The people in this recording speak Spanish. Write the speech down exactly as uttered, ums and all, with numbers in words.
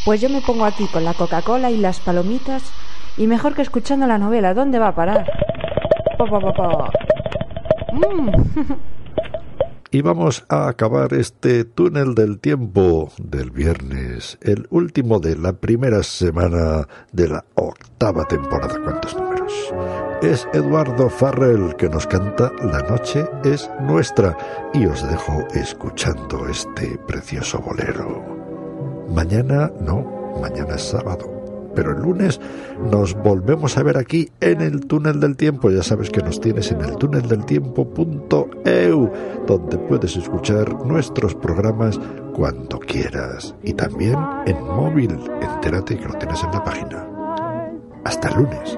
Pues yo me pongo aquí con la Coca-Cola y las palomitas y mejor que escuchando la novela. ¿Dónde va a parar? Pa, pa, pa, pa. Mm. Y vamos a acabar este túnel del tiempo del viernes, el último de la primera semana de la octava temporada. ¿Cuántos números? Es Eduardo Farrell que nos canta La noche es nuestra y os dejo escuchando este precioso bolero. Mañana no, mañana es sábado. Pero el lunes nos volvemos a ver aquí en el Túnel del Tiempo. Ya sabes que nos tienes en el túnel del tiempo punto e u, donde puedes escuchar nuestros programas cuando quieras. Y también en móvil. Entérate que lo tienes en la página. Hasta el lunes.